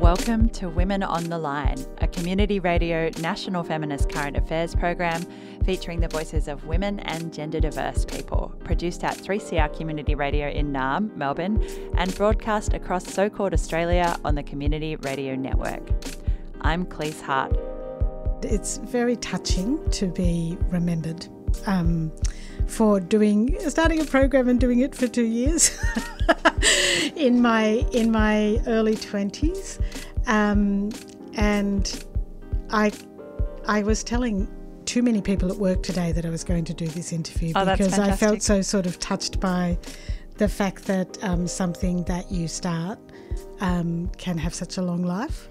Welcome to Women on the Line, a community radio national feminist current affairs program featuring the voices of women and gender diverse people, produced at 3CR Community Radio in Naarm, Melbourne, and broadcast across so-called Australia on the Community Radio Network. I'm Cleese Hart. It's very touching to be remembered for starting a program and doing it for 2 years in my early 20s, and I was telling too many people at work today that I was going to do this interview because I felt so sort of touched by the fact that something that you start can have such a long life.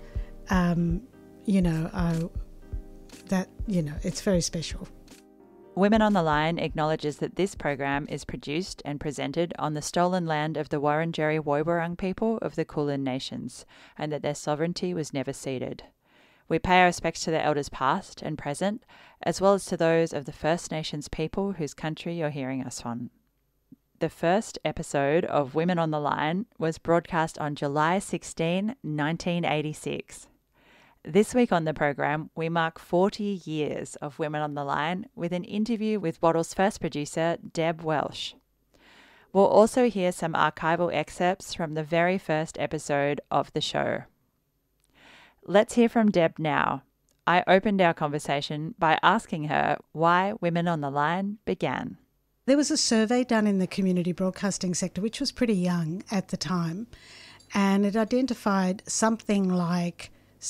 It's very special. Women on the Line acknowledges that this program is produced and presented on the stolen land of the Wurundjeri Woiwurrung people of the Kulin Nations, and that their sovereignty was never ceded. We pay our respects to their elders past and present, as well as to those of the First Nations people whose country you're hearing us on. The first episode of Women on the Line was broadcast on July 16, 1986. This week on the program, we mark 40 years of Women on the Line with an interview with Wattle's first producer, Deb Welsh. We'll also hear some archival excerpts from the very first episode of the show. Let's hear from Deb now. I opened our conversation by asking her why Women on the Line began. There was a survey done in the community broadcasting sector, which was pretty young at the time, and it identified something like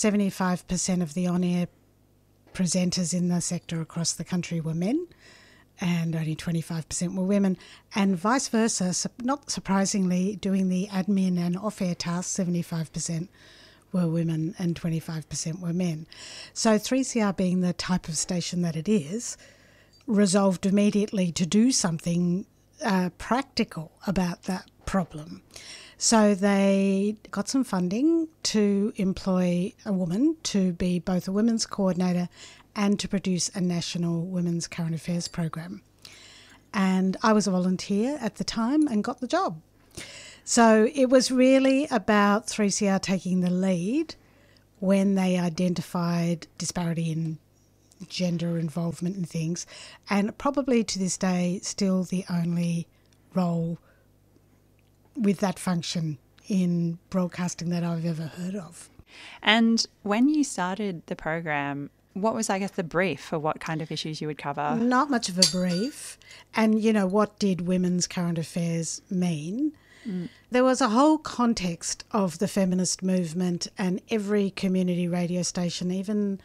75% of the on-air presenters in the sector across the country were men, and only 25% were women, and vice versa. Not surprisingly, doing the admin and off-air tasks, 75% were women and 25% were men. So 3CR, being the type of station that it is, resolved immediately to do something practical about that problem. So they got some funding to employ a woman to be both a women's coordinator and to produce a national women's current affairs program. And I was a volunteer at the time and got the job. So it was really about 3CR taking the lead when they identified disparity in gender involvement in things, and probably to this day still the only role with that function in broadcasting that I've ever heard of. And when you started the program, what was, I guess, the brief for what kind of issues you would cover? Not much of a brief. And, what did women's current affairs mean? There was a whole context of the feminist movement, and every community radio station, even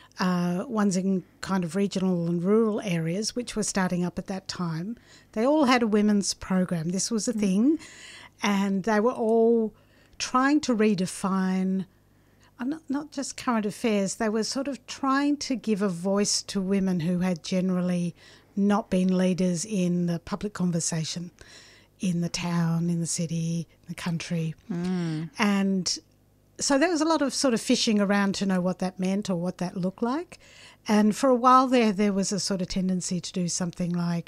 ones in kind of regional and rural areas, which were starting up at that time, they all had a women's program. This was a thing. And they were all trying to redefine, not just current affairs, they were sort of trying to give a voice to women who had generally not been leaders in the public conversation, in the town, in the city, in the country. And so there was a lot of sort of fishing around to know what that meant or what that looked like. And for a while there was a sort of tendency to do something like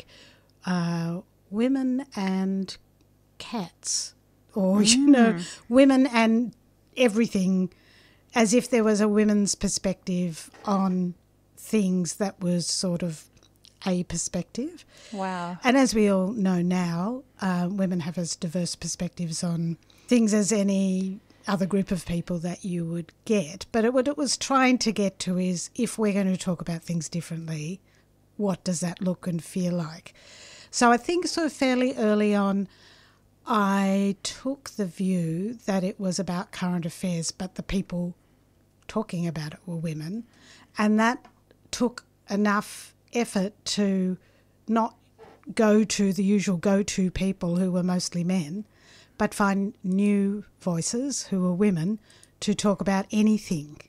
women and cats, or women and everything, as if there was a women's perspective on things that was sort of a perspective. Wow. And as we all know now, women have as diverse perspectives on things as any other group of people that you would get. But what it was trying to get to is, if we're going to talk about things differently, what does that look and feel like? So I think sort of fairly early on, I took the view that it was about current affairs, but the people talking about it were women. And that took enough effort to not go to the usual go-to people who were mostly men, but find new voices who were women to talk about anything.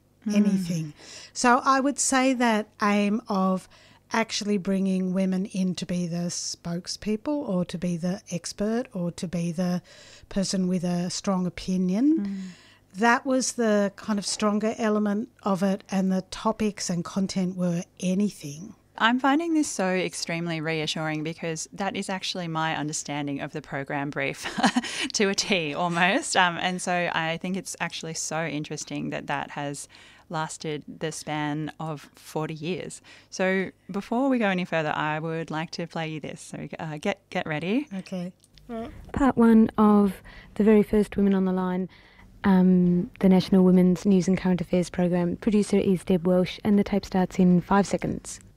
So I would say that aim of actually bringing women in to be the spokespeople or to be the expert or to be the person with a strong opinion. That was the kind of stronger element of it, and the topics and content were anything. I'm finding this so extremely reassuring because that is actually my understanding of the program brief to a T almost. And so I think it's actually so interesting that that has lasted the span of 40 years. So before we go any further, I would like to play you this. So get ready. Okay. Part one of the very first Women on the Line, the National Women's News and Current Affairs program. Producer is Deb Welsh, and the tape starts in 5 seconds.